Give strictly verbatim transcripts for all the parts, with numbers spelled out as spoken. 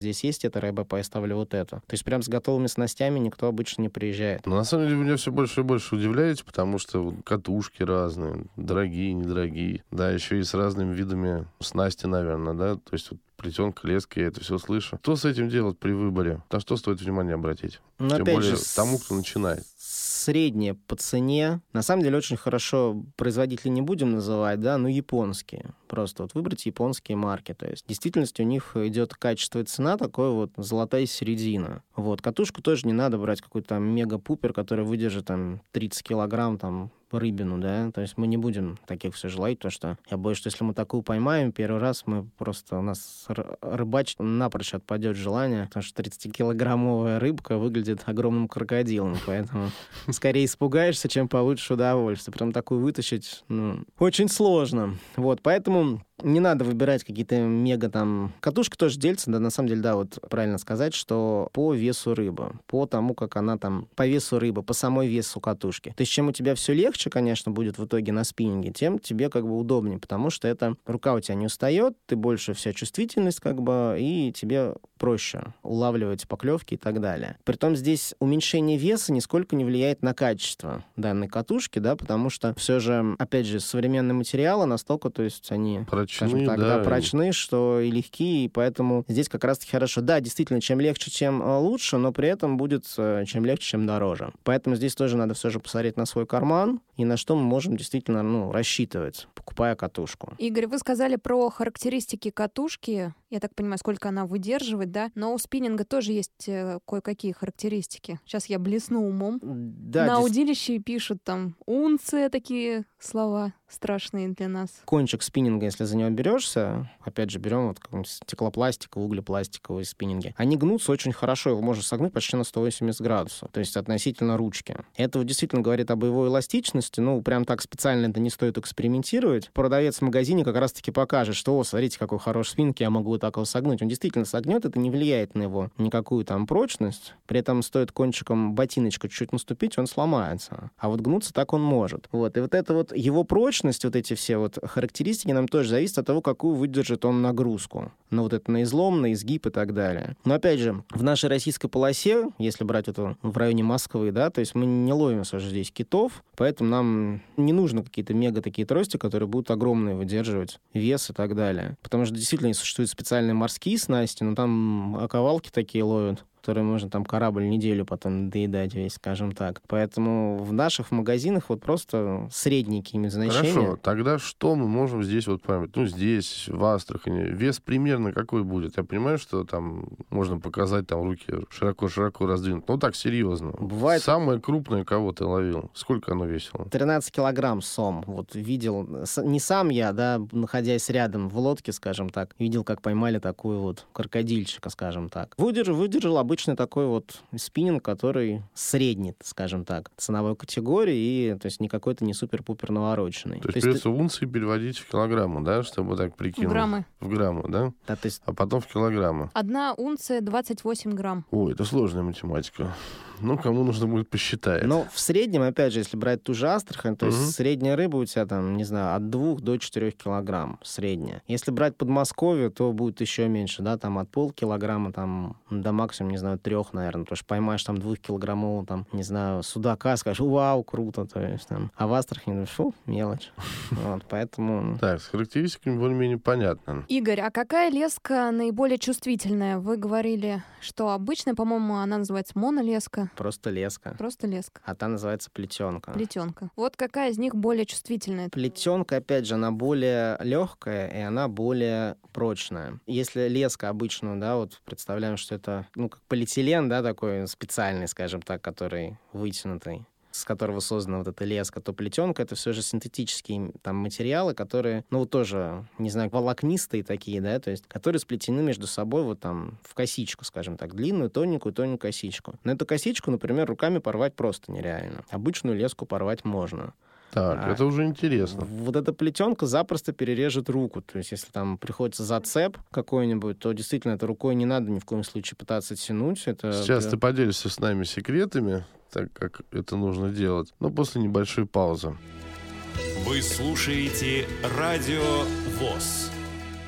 здесь есть эта рыба, поставлю вот эту. То есть прям с готовыми снастями никто обычно не приезжает. Но на самом деле вы меня все больше и больше удивляете, потому что вот катушки разные, дорогие, недорогие, да, еще и с разными видами снасти, наверное, да, то есть вот плетенка, леска, я это все слышу. Что с этим делать при выборе? На что стоит внимание обратить? Но Тем опять более же, тому, кто начинает. Средние по цене. На самом деле очень хорошо, производители не будем называть, да, но японские. Просто вот выбрать японские марки. То есть в действительности у них идет качество и цена, такое вот золотая середина. Вот. Катушку тоже не надо брать какой-то там мега-пупер, который выдержит там тридцать килограмм, там, рыбину, да, то есть мы не будем таких все желать, потому что я боюсь, что если мы такую поймаем первый раз, мы просто, у нас рыбачить напрочь отпадет желание, потому что тридцатикилограммовая рыбка выглядит огромным крокодилом, поэтому скорее испугаешься, чем получишь удовольствие. Прям такую вытащить, ну, очень сложно. Вот, поэтому не надо выбирать какие-то мега там... Катушка тоже делится, да, на самом деле, да, вот правильно сказать, что по весу рыбы, по тому, как она там, по весу рыбы, по самой весу катушки. То есть чем у тебя все легче, конечно, будет в итоге на спиннинге, тем тебе как бы удобнее, потому что это рука у тебя не устает, ты больше вся чувствительность как бы, и тебе проще улавливать поклевки и так далее. Притом здесь уменьшение веса нисколько не влияет на качество данной катушки, да, потому что все же, опять же, современные материалы настолько, то есть они... скажем так, да, да, прочны, что и легкие, и поэтому здесь как раз-таки хорошо. Да, действительно, чем легче, чем лучше, но при этом будет чем легче, чем дороже. Поэтому здесь тоже надо все же посмотреть на свой карман и на что мы можем действительно, ну, рассчитывать, покупая катушку. Игорь, вы сказали про характеристики катушки. Я так понимаю, сколько она выдерживает, да? Но у спиннинга тоже есть кое-какие характеристики. Сейчас я блесну умом. Да, на дес... удилище пишут там унция, такие слова страшные для нас. Кончик спиннинга, если за него берешься, опять же, берем вот какой-нибудь стеклопластиковый, углепластиковые спиннинги, они гнутся очень хорошо, его можно согнуть почти на сто восемьдесят градусов, то есть относительно ручки. Это вот действительно говорит о боевой эластичности, ну, прям так специально это не стоит экспериментировать. Продавец в магазине как раз-таки покажет, что, о, смотрите, какой хороший спиннинг, я могу вот так его согнуть. Он действительно согнет, это не влияет на его никакую там прочность, при этом стоит кончиком ботиночка чуть-чуть наступить, он сломается. А вот гнуться так он может. Вот, и вот это вот его прочность, вот эти все вот характеристики нам тоже зависят от того, какую выдержит он нагрузку. Ну, вот это на излом, на изгиб и так далее. Но, опять же, в нашей российской полосе, если брать это в районе Москвы, да, то есть мы не ловим, что же здесь китов, поэтому нам не нужно какие-то мега такие трости, которые будут огромные выдерживать вес и так далее. Потому что действительно существуют специальные морские снасти, но там оковалки такие ловят, которые можно там корабль неделю потом доедать весь, скажем так. Поэтому в наших магазинах вот просто средние какие-нибудь значения. Хорошо, тогда что мы можем здесь вот поймать? Ну, здесь, в Астрахани, вес примерно какой будет? Я понимаю, что там можно показать, там руки широко-широко раздвинуть. Ну, так, серьезно. Бывает... Самое крупное, кого ты ловил? Сколько оно весило? тринадцать килограмм сом. Вот видел, не сам я, да, находясь рядом в лодке, скажем так, видел, как поймали такую вот крокодильчика, скажем так. Выдержал, выдержал обычный такой вот спиннинг, который средний, скажем так, ценовой категории, и то есть не какой-то не супер-пупер навороченный. То есть, то есть придется ты... унции переводить в килограммы, да, чтобы так прикинуть? В граммы. В граммы, да? Да, то есть... А потом в килограммы. Одна унция двадцать восемь грамм. Ой, это сложная математика. Ну, кому нужно будет, посчитать. Но в среднем, опять же, если брать ту же Астрахань, то угу. есть средняя рыба у тебя там, не знаю, от двух до четырех килограмм средняя. Если брать Подмосковье, то будет еще меньше, да, там от полкилограмма там до максимум, не знаю, трех, наверное, потому что поймаешь там двухкилограммового, там, не знаю, судака, скажешь, вау, круто, то есть там. А в Астрахани, фу, мелочь. Вот, поэтому... Так, с характеристиками более-менее понятно. Игорь, а какая леска наиболее чувствительная? Вы говорили, что обычная, по-моему, она называется монолеска. Просто леска. Просто леска. А та называется плетенка. Плетенка. Вот какая из них более чувствительная? Плетенка, опять же, она более легкая, и она более прочная. Если леска обычно, да, вот представляем, что это, ну, как полиэтилен, да, такой специальный, скажем так, который вытянутый, с которого создана вот эта леска, то плетенка — это все же синтетические там материалы, которые, ну, вот тоже, не знаю, волокнистые такие, да, то есть, которые сплетены между собой вот там в косичку, скажем так, длинную, тоненькую, тоненькую косичку. Но эту косичку, например, руками порвать просто нереально. Обычную леску порвать можно. Так, а, это уже интересно. Вот эта плетенка запросто перережет руку. То есть, если там приходится зацеп какой-нибудь, то действительно это рукой не надо ни в коем случае пытаться тянуть. Это... Сейчас ты поделишься с нами секретами, так как это нужно делать, но после небольшой паузы. Вы слушаете Радио ВОС.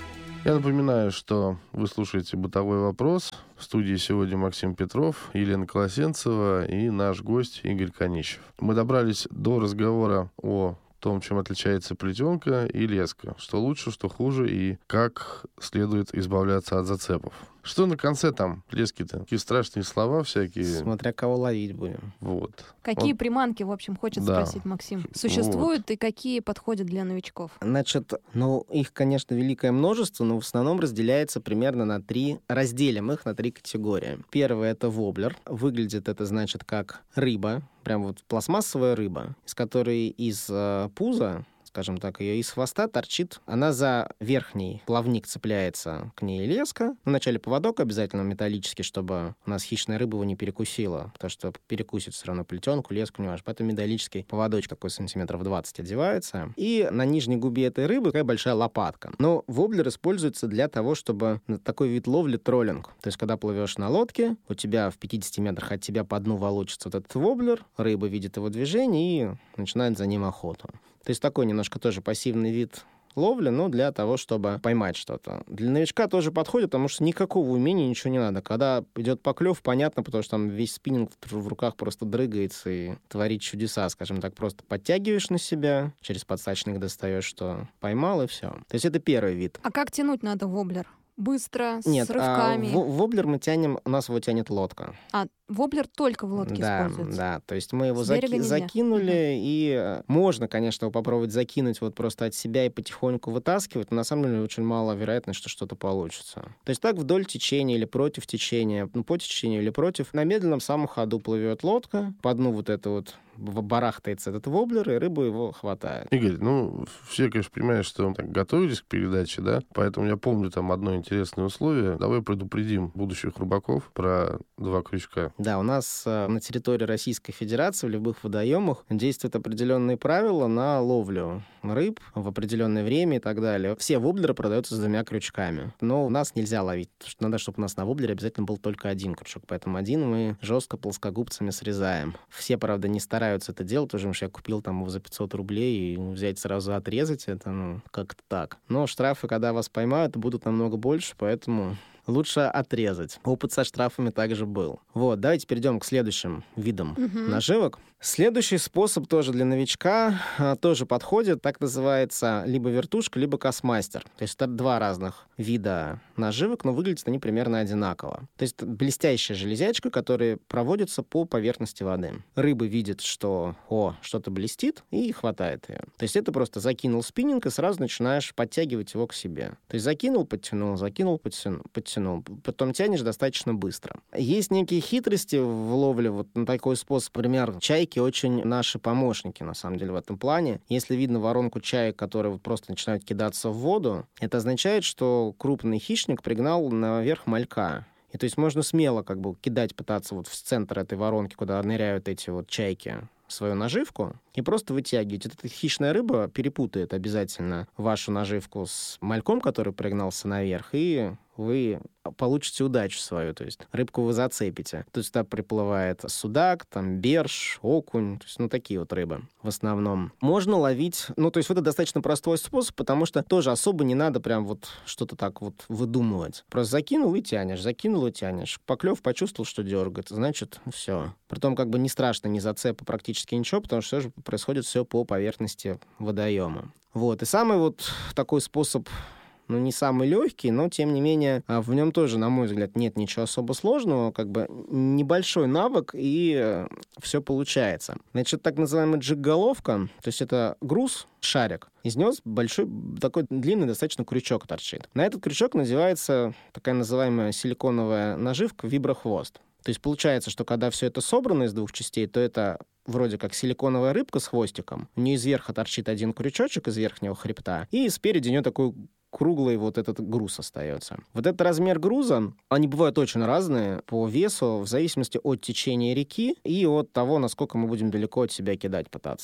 Я напоминаю, что вы слушаете «Бытовой вопрос». В студии сегодня Максим Петров, Елена Колосенцева и наш гость Игорь Конищев. Мы добрались до разговора о том, чем отличается плетенка и леска. Что лучше, что хуже и как следует избавляться от зацепов. Что на конце там лески-то? Какие страшные слова всякие. Смотря кого ловить будем. Вот. Какие Он... приманки, в общем, хочет да. спросить Максим? Существуют вот. И какие подходят для новичков? Значит, ну, их, конечно, великое множество, но в основном разделяется примерно на три, разделим их на три категории. Первое — это воблер. Выглядит это, значит, как рыба, прям вот пластмассовая рыба, из которой из э, пуза, скажем так, ее из хвоста торчит. Она за верхний плавник цепляется к ней леска. Вначале поводок обязательно металлический, чтобы у нас хищная рыба его не перекусила, потому что перекусит все равно плетенку, леску, не важно. Поэтому металлический поводочек такой сантиметров двадцать одевается. И на нижней губе этой рыбы такая большая лопатка. Но воблер используется для того, чтобы такой вид ловли — троллинг. То есть, когда плывешь на лодке, у тебя в пятидесяти метрах от тебя по дну волочится вот этот воблер, рыба видит его движение и начинает за ним охоту. То есть такой немножко тоже пассивный вид ловли, но для того, чтобы поймать что-то. Для новичка тоже подходит, потому что никакого умения, ничего не надо. Когда идет поклев, понятно, потому что там весь спиннинг в руках просто дрыгается и творит чудеса, скажем так. Просто подтягиваешь на себя, через подсачник достаешь, что поймал, и все. То есть это первый вид. А как тянуть надо воблер? Быстро, Нет, с рывками? Нет, а воблер мы тянем, у нас его тянет лодка. А, воблер только в лодке да, используется? Да, то есть мы его С заки- закинули, угу. и можно, конечно, его попробовать закинуть вот просто от себя и потихоньку вытаскивать, но на самом деле очень мало вероятность, что что-то получится. То есть так вдоль течения или против течения, ну, по течению или против, на медленном самом ходу плывет лодка, по дну вот это вот барахтается этот воблер, и рыбу его хватает. Игорь, ну, все, конечно, понимают, что так готовились к передаче, да? Поэтому я помню там одно интересное условие. Давай предупредим будущих рыбаков про два крючка. Да, у нас э, на территории Российской Федерации в любых водоемах действуют определенные правила на ловлю рыб в определенное время и так далее. Все воблеры продаются с двумя крючками. Но у нас нельзя ловить, потому что надо, чтобы у нас на воблере обязательно был только один крючок. Поэтому один мы жестко плоскогубцами срезаем. Все, правда, не стараются это делать, потому что я купил там его за пятьсот рублей, и взять сразу отрезать это, ну, как-то так. Но штрафы, когда вас поймают, будут намного больше, поэтому лучше отрезать. Опыт со штрафами также был. Вот, давайте перейдем к следующим видам Угу. наживок. Следующий способ тоже для новичка а, тоже подходит. Так называется либо вертушка, либо кастмастер. То есть это два разных вида наживок, но выглядят они примерно одинаково. То есть блестящая железячка, которая проводится по поверхности воды. Рыба видит, что о, что-то блестит, и хватает ее. То есть это просто закинул спиннинг, и сразу начинаешь подтягивать его к себе. То есть закинул, подтянул, закинул, подтянул, подтянул. Потом тянешь достаточно быстро. Есть некие хитрости в ловле. Вот на такой способ, например, чайки очень наши помощники, на самом деле, в этом плане. Если видно воронку чаек, которые вот просто начинают кидаться в воду, это означает, что крупный хищник пригнал наверх малька. И то есть можно смело как бы кидать, пытаться вот в центр этой воронки, куда ныряют эти вот чайки, свою наживку, и просто вытягивать. Эта хищная рыба перепутает обязательно вашу наживку с мальком, который пригнался наверх, и вы получите удачу свою, то есть рыбку вы зацепите. То есть туда приплывает судак, там берж, окунь, то есть, ну, такие вот рыбы в основном. Можно ловить, ну, то есть это достаточно простой способ, потому что тоже особо не надо прям вот что-то так вот выдумывать. Просто закинул и тянешь, закинул и тянешь. Поклев, почувствовал, что дергает, значит, все. Притом как бы не страшно, ни зацепа, практически ничего, потому что все же происходит все по поверхности водоема. Вот, и самый вот такой способ, ну, не самый легкий, но, тем не менее, в нем тоже, на мой взгляд, нет ничего особо сложного, как бы небольшой навык, и все получается. Значит, так называемая джиг-головка, то есть это груз, шарик, из него большой, такой длинный достаточно крючок торчит. На этот крючок надевается такая называемая силиконовая наживка виброхвост. То есть получается, что когда все это собрано из двух частей, то это вроде как силиконовая рыбка с хвостиком. У нее из верха торчит один крючочек из верхнего хребта, и спереди у нее такой круглый вот этот груз остается. Вот этот размер груза, они бывают очень разные по весу, в зависимости от течения реки и от того, насколько мы будем далеко от себя кидать пытаться.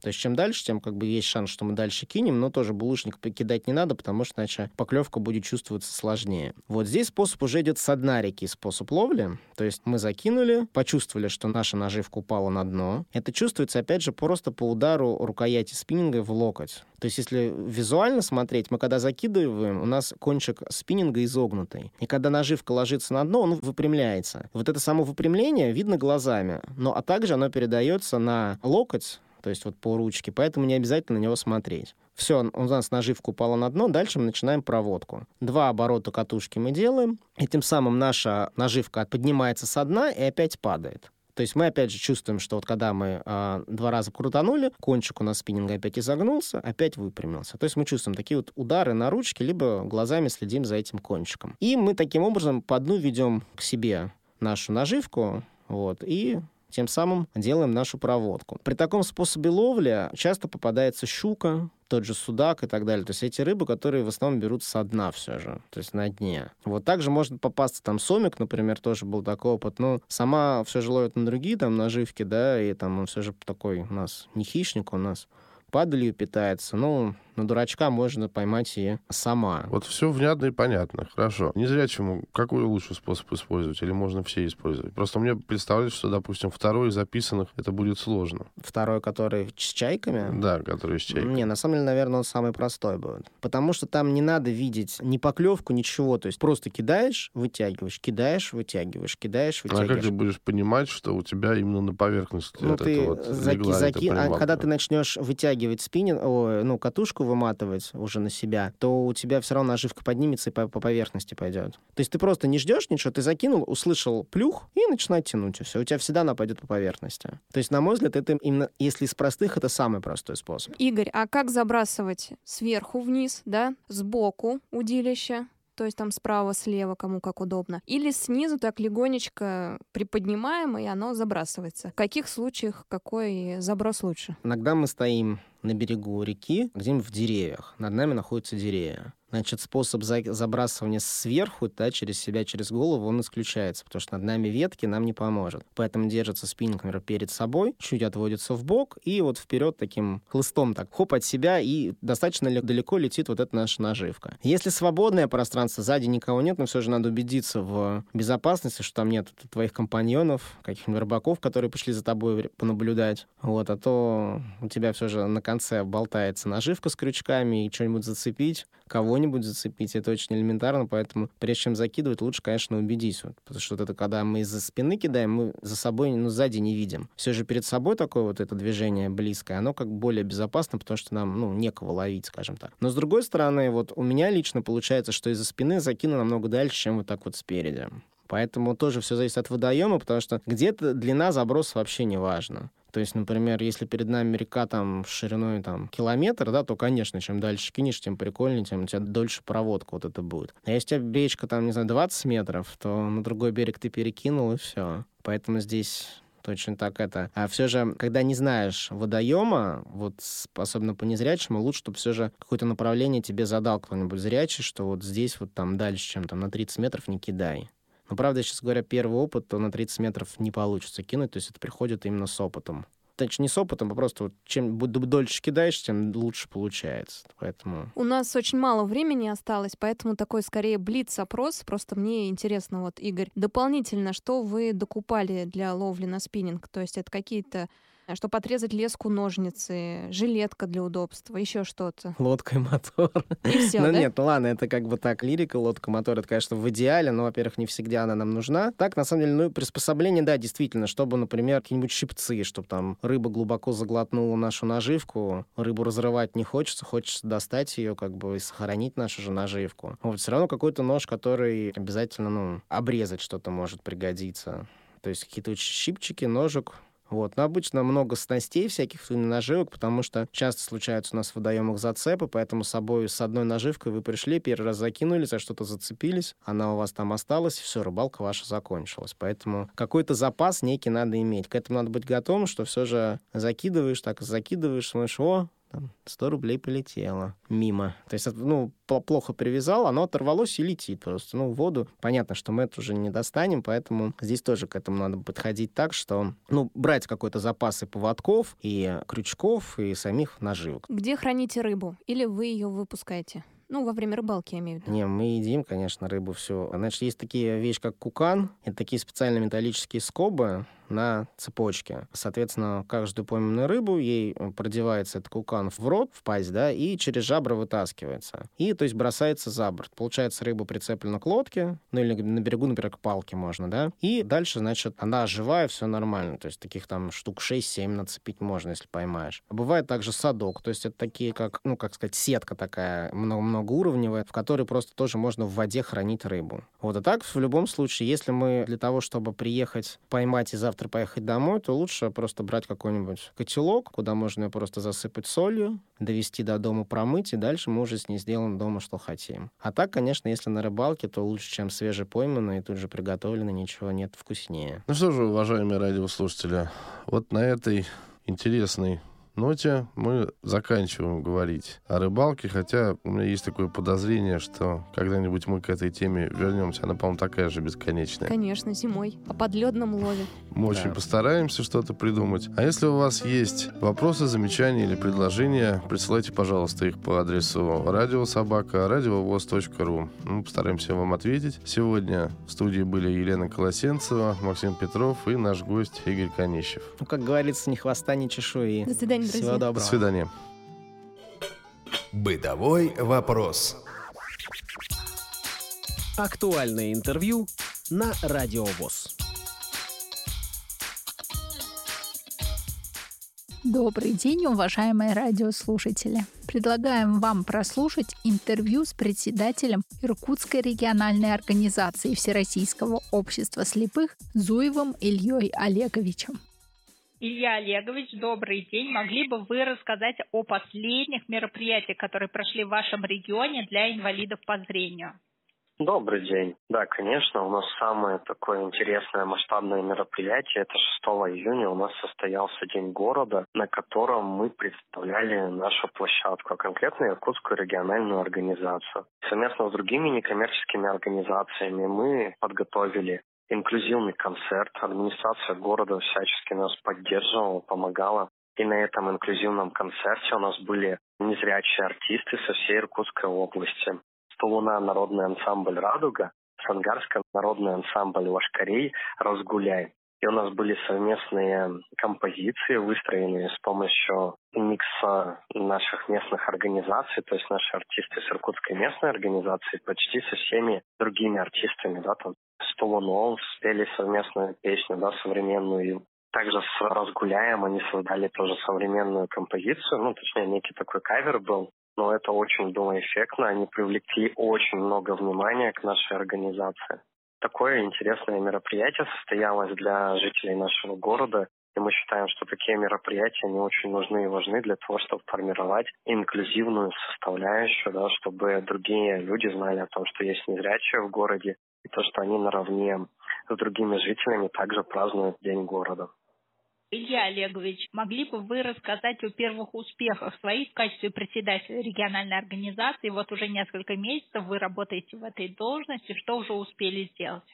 То есть чем дальше, тем как бы есть шанс, что мы дальше кинем, но тоже булыжник покидать не надо, потому что иначе поклевка будет чувствоваться сложнее. Вот здесь способ уже идет со дна реки, способ ловли. То есть мы закинули, почувствовали, что наша наживка упала на дно. Это чувствуется, опять же, просто по удару рукояти спиннинга в локоть. То есть если визуально смотреть, мы когда закидываем, у нас кончик спиннинга изогнутый. И когда наживка ложится на дно, он выпрямляется. Вот это само выпрямление видно глазами, но а также оно передается на локоть, то есть вот по ручке, поэтому не обязательно на него смотреть. Все, у нас наживка упала на дно, дальше мы начинаем проводку. Два оборота катушки мы делаем, и тем самым наша наживка поднимается со дна и опять падает. То есть мы опять же чувствуем, что вот когда мы э, два раза крутанули, кончик у нас спиннинга опять изогнулся, опять выпрямился. То есть мы чувствуем такие вот удары на ручке, либо глазами следим за этим кончиком. И мы таким образом по дну ведем к себе нашу наживку, вот, и тем самым делаем нашу проводку. При таком способе ловли часто попадается щука, тот же судак и так далее. То есть эти рыбы, которые в основном берут со дна все же, то есть на дне. Вот также может попасться там сомик, например, тоже был такой опыт. Но сама все же ловит на другие там наживки, да, и там он все же такой у нас не хищник, у нас падалью питается. Ну, на дурачка можно поймать и сама. Вот все внятно и понятно, хорошо. Незрячему какой лучший способ использовать? Или можно все использовать? Просто мне представляется, что, допустим, второй из записанных это будет сложно. Второй, который с чайками? Да, который с чайками. Не, на самом деле, наверное, он самый простой будет. Потому что там не надо видеть ни поклевку, ничего. То есть просто кидаешь, вытягиваешь, кидаешь, вытягиваешь, кидаешь, вытягиваешь. А как ты будешь понимать, что у тебя именно на поверхности ну, вот ты это вот заки, легла заки... эта а когда ты начнешь вытягивать спиннинг, о, ну, катушку выматывать уже на себя, то у тебя все равно наживка поднимется и по, по поверхности пойдет. То есть ты просто не ждешь ничего, ты закинул, услышал плюх и начинает тянуть, и все. У тебя всегда она пойдет по поверхности. То есть, на мой взгляд, это именно, если из простых, это самый простой способ. Игорь, а как забрасывать сверху вниз, да, сбоку удилища? То есть там справа, слева, кому как удобно. Или снизу так легонечко приподнимаем, и оно забрасывается. В каких случаях какой заброс лучше? Иногда мы стоим на берегу реки, где-нибудь в деревьях. Над нами находятся деревья. Значит, способ за- забрасывания сверху, да, через себя, через голову, он исключается, потому что над нами ветки нам не поможет. Поэтому держится спиннинг, например, перед собой, чуть отводится в бок и вот вперед таким хлыстом так, хоп, от себя, и достаточно ли- далеко летит вот эта наша наживка. Если свободное пространство, сзади никого нет, но все же надо убедиться в безопасности, что там нет твоих компаньонов, каких-нибудь рыбаков, которые пришли за тобой понаблюдать. Вот, а то у тебя все же на конце болтается наживка с крючками, и что-нибудь зацепить, кого-нибудь зацепить, это очень элементарно, поэтому прежде чем закидывать, лучше, конечно, убедись. Вот, потому что вот это, когда мы из-за спины кидаем, мы за собой, ну, сзади не видим. Все же перед собой такое вот это движение близкое, оно как более безопасно, потому что нам, ну, некого ловить, скажем так. Но с другой стороны, вот у меня лично получается, что из-за спины закину намного дальше, чем вот так вот спереди. Поэтому тоже все зависит от водоема, потому что где-то длина заброса вообще не важна. То есть, например, если перед нами река там шириной там километр, да, то, конечно, чем дальше кинешь, тем прикольнее, тем у тебя дольше проводка вот это будет. А если у тебя речка там, не знаю, двадцать метров, то на другой берег ты перекинул, и все. Поэтому здесь точно так это. А все же, когда не знаешь водоема, вот особенно по незрячему, лучше, чтобы все же какое-то направление тебе задал кто-нибудь зрячий, что вот здесь вот там дальше, чем там на тридцать метров, не кидай. Но, правда, сейчас говоря, первый опыт, то на тридцать метров не получится кинуть, то есть это приходит именно с опытом. Точнее, не с опытом, а просто вот чем дольше кидаешь, тем лучше получается. Поэтому... У нас очень мало времени осталось, поэтому такой скорее блиц-опрос. Просто мне интересно, вот, Игорь, дополнительно, что вы докупали для ловли на спиннинг? То есть это какие-то... Чтобы отрезать леску, ножницы, жилетка для удобства, еще что-то. Лодка и мотор. И все, ну да? нет, ну ладно, это как бы так, лирика, лодка, мотор, это, конечно, в идеале, но, во-первых, не всегда она нам нужна. Так, на самом деле, ну, приспособление, да, действительно, чтобы, например, какие-нибудь щипцы, чтобы там рыба глубоко заглотнула нашу наживку, рыбу разрывать не хочется, хочется достать ее, как бы, и сохранить нашу же наживку. Вот все равно какой-то нож, который обязательно, ну, обрезать что-то может пригодиться. То есть какие-то щипчики, ножик. Вот. Но обычно много снастей всяких наживок, потому что часто случаются у нас в водоемах зацепы, поэтому с собой с одной наживкой вы пришли, первый раз закинули, за что-то зацепились, она у вас там осталась, и все, рыбалка ваша закончилась. Поэтому какой-то запас некий надо иметь. К этому надо быть готовым, что все же закидываешь, так закидываешь, смотришь, о, там, сто рублей полетело мимо. То есть, ну, плохо привязал, оно оторвалось и летит просто. Ну, в воду, понятно, что мы это уже не достанем, поэтому здесь тоже к этому надо подходить так, что, ну, брать какой-то запас и поводков, и крючков, и самих наживок. Где храните рыбу? Или вы ее выпускаете? Ну, во время рыбалки, я имею в виду. Не, мы едим, конечно, рыбу всю. Значит, есть такие вещи, как кукан. Это такие специальные металлические скобы на цепочке. Соответственно, каждую пойманную рыбу, ей продевается этот кукан в рот, в пасть, да, и через жабры вытаскивается. И, то есть, бросается за борт. Получается, рыба прицеплена к лодке, ну, или на берегу, например, к палке можно, да. И дальше, значит, она живая, все нормально. То есть, таких там штук шесть-семь нацепить можно, если поймаешь. А бывает также садок. То есть, это такие, как, ну, как сказать, сетка такая, много-много многоуровневая, в которой просто тоже можно в воде хранить рыбу. Вот, а так, в любом случае, если мы для того, чтобы приехать, поймать и завтра поехать домой, то лучше просто брать какой-нибудь котелок, куда можно ее просто засыпать солью, довести до дома, промыть, и дальше мы уже с ней сделаем дома, что хотим. А так, конечно, если на рыбалке, то лучше, чем свежепойманное и тут же приготовленное, ничего нет вкуснее. Ну что же, уважаемые радиослушатели, вот на этой интересной ноте мы заканчиваем говорить о рыбалке, хотя у меня есть такое подозрение, что когда-нибудь мы к этой теме вернемся. Она, по-моему, такая же бесконечная. Конечно, зимой. О подледном лове. Мы очень да. постараемся что-то придумать. А если у вас есть вопросы, замечания или предложения, присылайте, пожалуйста, их по адресу радиособака радиовоз точка ру. Мы постараемся вам ответить. Сегодня в студии были Елена Колосенцева, Максим Петров и наш гость Игорь Конищев. Ну, как говорится, ни хвоста, ни чешуи. До свидания. Всего доброго. До свидания. Бытовой вопрос. Актуальное интервью на Радио ВОС. Добрый день, уважаемые радиослушатели. Предлагаем вам прослушать интервью с председателем Иркутской региональной организации Всероссийского общества слепых Зуевым Ильей Олеговичем. Илья Олегович, добрый день. Могли бы вы рассказать о последних мероприятиях, которые прошли в вашем регионе для инвалидов по зрению? Добрый день. Да, конечно, у нас самое такое интересное масштабное мероприятие. Это шестого июня у нас состоялся День города, на котором мы представляли нашу площадку, а конкретно Иркутскую региональную организацию. Совместно с другими некоммерческими организациями мы подготовили инклюзивный концерт. Администрация города всячески нас поддерживала, помогала. И на этом инклюзивном концерте у нас были незрячие артисты со всей Иркутской области. Столуна народный ансамбль «Радуга», Сангарский народный ансамбль «Лашкарей», «Разгуляй». И у нас были совместные композиции, выстроенные с помощью микса наших местных организаций, то есть наши артисты с Иркутской местной организации почти со всеми другими артистами, да, там, с Тулуном спели совместную песню, да, современную. Также с «Разгуляем» они создали тоже современную композицию, ну, точнее, некий такой кавер был. Но это очень было эффектно, они привлекли очень много внимания к нашей организации. Такое интересное мероприятие состоялось для жителей нашего города, и мы считаем, что такие мероприятия, они очень нужны и важны для того, чтобы формировать инклюзивную составляющую, да, чтобы другие люди знали о том, что есть незрячие в городе, и то, что они наравне с другими жителями также празднуют День города. Илья Олегович, могли бы вы рассказать о первых успехах своих в качестве председателя региональной организации? Вот уже несколько месяцев вы работаете в этой должности. Что уже успели сделать?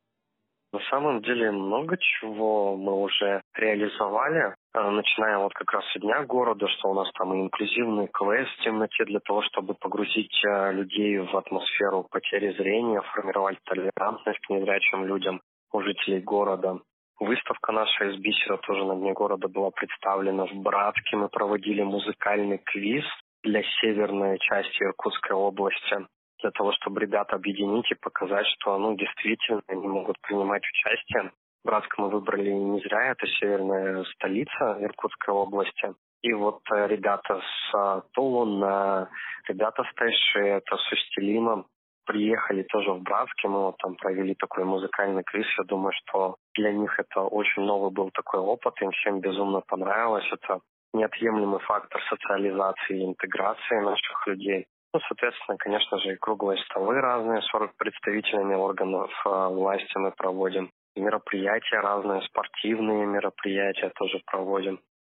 На самом деле много чего мы уже реализовали, начиная вот как раз с Дня города, что у нас там и инклюзивный квест в темноте для того, чтобы погрузить людей в атмосферу потери зрения, формировать толерантность к незрячим людям у жителей города. Выставка наша из бисера тоже на Дне города была представлена в Братске. Мы проводили музыкальный квиз для северной части Иркутской области, для того, чтобы ребят объединить и показать, что ну, действительно они могут принимать участие. В Братск мы выбрали не зря, это северная столица Иркутской области. И вот ребята с Тулуна, ребята с Тайшета, с Устилима приехали тоже в Братске, мы вот там провели такой музыкальный квиз. Я думаю, что для них это очень новый был такой опыт, им всем безумно понравилось. Это неотъемлемый фактор социализации и интеграции наших людей. Ну, соответственно, конечно же, и круглые столы разные с представителями органов власти мы проводим. Мероприятия разные, спортивные мероприятия тоже проводим.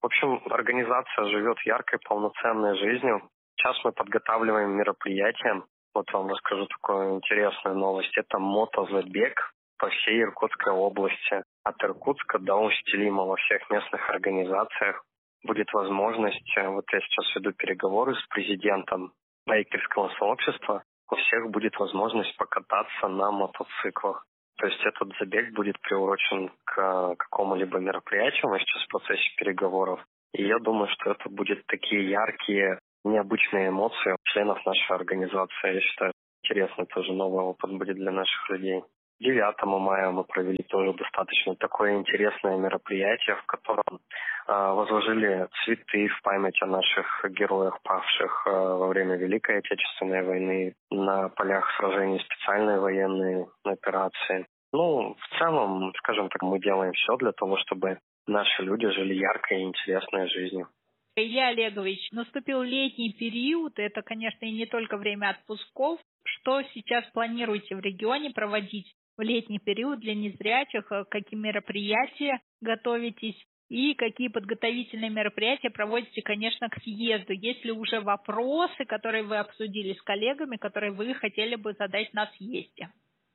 В общем, организация живет яркой, полноценной жизнью. Сейчас мы подготавливаем мероприятия. Вот вам расскажу такую интересную новость. Это мотозабег по всей Иркутской области. От Иркутска до Усть-Илима во всех местных организациях будет возможность, вот я сейчас веду переговоры с президентом байкерского сообщества, у всех будет возможность покататься на мотоциклах. То есть этот забег будет приурочен к какому-либо мероприятию, мы сейчас в процессе переговоров. И я думаю, что это будут такие яркие, необычные эмоции у членов нашей организации. Я считаю, интересный тоже новый опыт будет для наших людей. девятого мая мы провели тоже достаточно такое интересное мероприятие, в котором э, возложили цветы в память о наших героях, павших э, во время Великой Отечественной войны, на полях сражений специальной военной операции. Ну, в целом, скажем так, мы делаем все для того, чтобы наши люди жили яркой и интересной жизнью. Илья Олегович, наступил летний период, это, конечно, и не только время отпусков. Что сейчас планируете в регионе проводить в летний период для незрячих? Какие мероприятия готовитесь? И какие подготовительные мероприятия проводите, конечно, к съезду? Есть ли уже вопросы, которые вы обсудили с коллегами, которые вы хотели бы задать на съезде?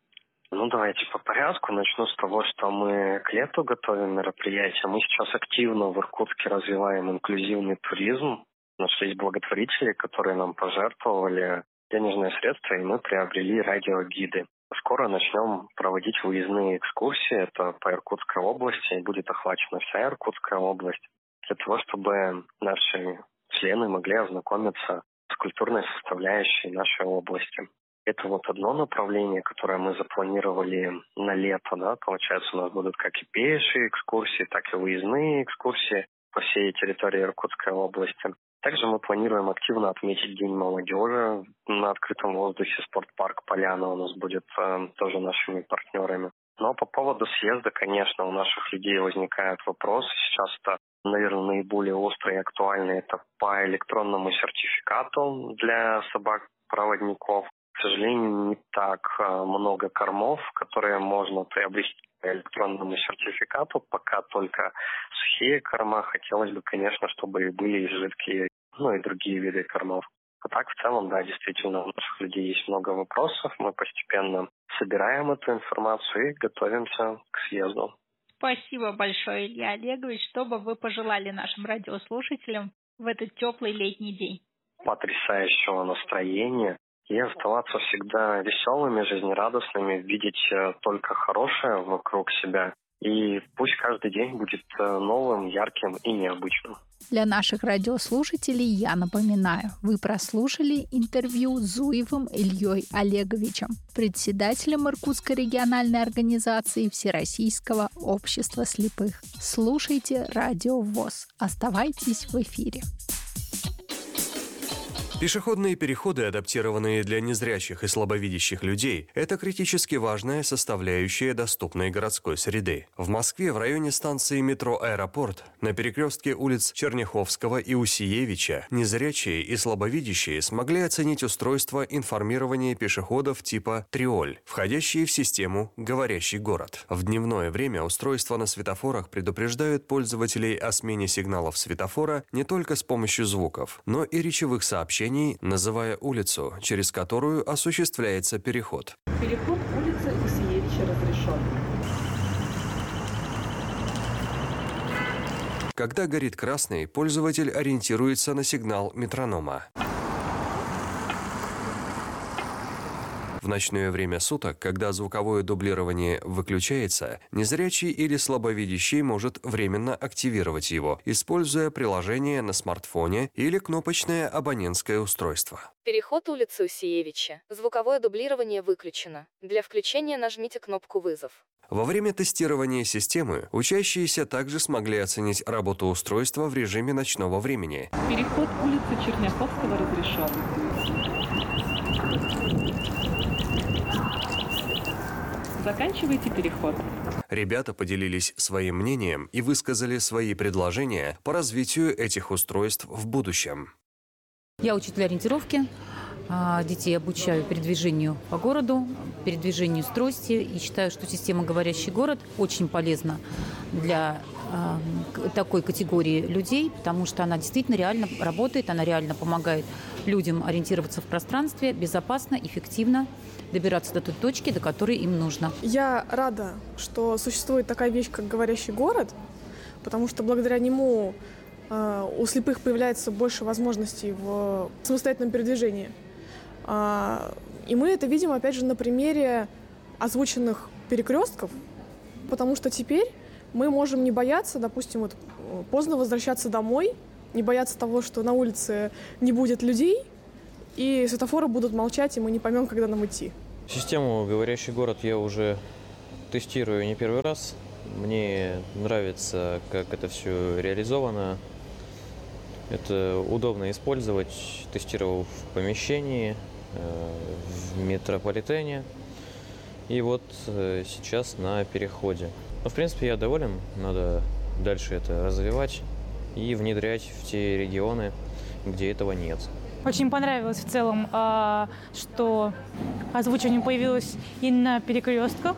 Ну, давайте по порядку. Начну с того, что мы к лету готовим мероприятия. Мы сейчас активно в Иркутске развиваем инклюзивный туризм. Нашлись благотворители, которые нам пожертвовали денежные средства, и мы приобрели радиогиды. Скоро начнем проводить выездные экскурсии. Это по Иркутской области, и будет охвачена вся Иркутская область, для того, чтобы наши члены могли ознакомиться с культурной составляющей нашей области. Это вот одно направление, которое мы запланировали на лето, да, получается, у нас будут как и пешие экскурсии, так и выездные экскурсии по всей территории Иркутской области. Также мы планируем активно отметить День молодежи на открытом воздухе. Спортпарк «Поляна» у нас будет э, тоже нашими партнерами. Но по поводу съезда, конечно, у наших людей возникают вопросы. Сейчас это, наверное, наиболее острый и актуальный. Это по электронному сертификату для собак-проводников. К сожалению, не так много кормов, которые можно приобрести по электронному сертификату. Пока только сухие корма. Хотелось бы, конечно, чтобы и были и жидкие, ну и другие виды кормов. А так, в целом, да, действительно, у наших людей есть много вопросов. Мы постепенно собираем эту информацию и готовимся к съезду. Спасибо большое, Илья Олегович. Что бы вы пожелали нашим радиослушателям в этот теплый летний день? Потрясающего настроения. И оставаться всегда веселыми, жизнерадостными, видеть только хорошее вокруг себя. И пусть каждый день будет новым, ярким и необычным. Для наших радиослушателей я напоминаю, вы прослушали интервью с Зуевым Ильей Олеговичем, председателем Иркутской региональной организации Всероссийского общества слепых. Слушайте Радио ВОС. Оставайтесь в эфире. Пешеходные переходы, адаптированные для незрячих и слабовидящих людей, это критически важная составляющая доступной городской среды. В Москве в районе станции метро «Аэропорт» на перекрестке улиц Черняховского и Усиевича незрячие и слабовидящие смогли оценить устройство информирования пешеходов типа «Триоль», входящие в систему «Говорящий город». В дневное время устройства на светофорах предупреждают пользователей о смене сигналов светофора не только с помощью звуков, но и речевых сообщений, называя улицу, через которую осуществляется переход. Переход улицы Усиевича разрешен. Когда горит красный, пользователь ориентируется на сигнал метронома. В ночное время суток, когда звуковое дублирование выключается, незрячий или слабовидящий может временно активировать его, используя приложение на смартфоне или кнопочное абонентское устройство. Переход улицы Усиевича. Звуковое дублирование выключено. Для включения нажмите кнопку «Вызов». Во время тестирования системы учащиеся также смогли оценить работу устройства в режиме ночного времени. Переход улицы Черняховского разрешен. Заканчивайте переход. Ребята поделились своим мнением и высказали свои предложения по развитию этих устройств в будущем. Я учитель ориентировки. Детей обучаю передвижению по городу, передвижению с трости. И считаю, что система «Говорящий город» очень полезна для э, такой категории людей, потому что она действительно реально работает, она реально помогает людям ориентироваться в пространстве безопасно, эффективно, добираться до той точки, до которой им нужно. Я рада, что существует такая вещь, как «Говорящий город», потому что благодаря нему э, у слепых появляется больше возможностей в самостоятельном передвижении. И мы это видим, опять же, на примере озвученных перекрестков, потому что теперь мы можем не бояться, допустим, вот, поздно возвращаться домой, не бояться того, что на улице не будет людей, и светофоры будут молчать, и мы не поймем, когда нам идти. Систему «Говорящий город» я уже тестирую не первый раз. Мне нравится, как это все реализовано. Это удобно использовать. Тестировал в помещении, в метрополитене и вот сейчас на переходе. Но, в принципе, я доволен. Надо дальше это развивать и внедрять в те регионы, где этого нет. Очень понравилось в целом, что озвучивание появилось и на перекрестках.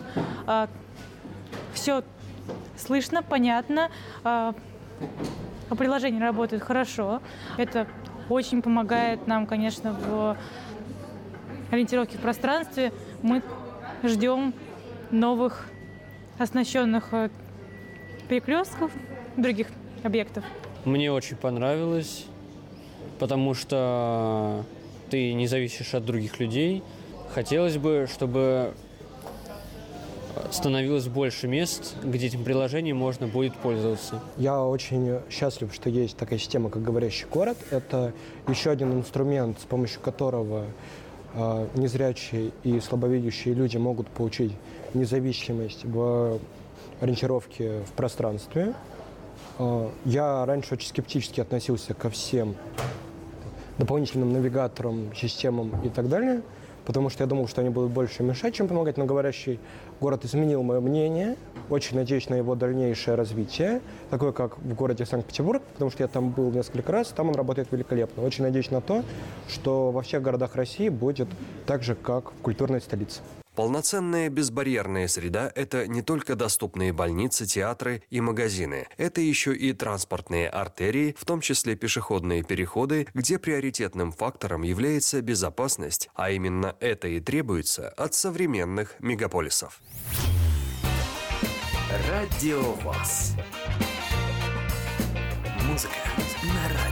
Все слышно, понятно. Приложение работает хорошо. Это очень помогает нам, конечно, в ориентировки в пространстве. Мы ждем новых оснащенных перекрестков, других объектов. Мне очень понравилось, потому что ты не зависишь от других людей. Хотелось бы, чтобы становилось больше мест, где этим приложением можно будет пользоваться. Я очень счастлив, что есть такая система, как «Говорящий город». Это еще один инструмент, с помощью которого незрячие и слабовидящие люди могут получить независимость в ориентировке в пространстве. Я раньше очень скептически относился ко всем дополнительным навигаторам, системам и так далее, потому что я думал, что они будут больше мешать, чем помогать, но «Говорящий город» изменил мое мнение. Очень надеюсь на его дальнейшее развитие, такое как в городе Санкт-Петербург, потому что я там был несколько раз, там он работает великолепно. Очень надеюсь на то, что во всех городах России будет так же, как в культурной столице. Полноценная безбарьерная среда – это не только доступные больницы, театры и магазины. Это еще и транспортные артерии, в том числе пешеходные переходы, где приоритетным фактором является безопасность, а именно это и требуется от современных мегаполисов. Радио ВОС. Музыка на радио.